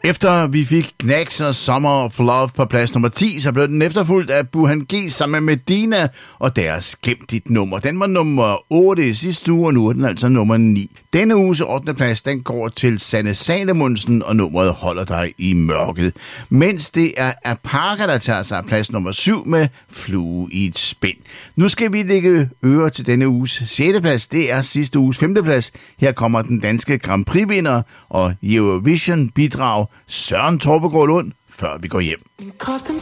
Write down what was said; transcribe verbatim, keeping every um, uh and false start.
Efter vi fik Knacks og Summer of Love på plads nummer ti, så blev den efterfulgt af Buhan G sammen med Medina og deres Gem dit nummer. Den var nummer otte i sidste uge, og nu er den altså nummer ni. Denne uges ottende plads, den går til Sanne Salomonsen, og nummeret Holder dig i mørket. Mens det er Apaka, der tager sig af plads nummer syv med Flue i et spind. Nu skal vi lægge øre til denne uges sjette plads. Det er sidste uges femte plads. Her kommer den danske Grand Prix-vinder og Eurovision-bidrag Søren Torpegaard Lund, før vi går hjem. En kold den